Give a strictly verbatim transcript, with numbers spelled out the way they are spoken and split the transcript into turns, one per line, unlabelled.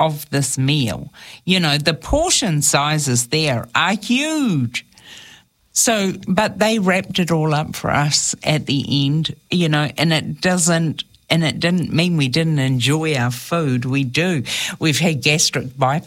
of this meal. You know, the portion sizes there are huge. So, but they wrapped it all up for us at the end, you know, and it doesn't, and it didn't mean we didn't enjoy our food. We do. We've had gastric bypass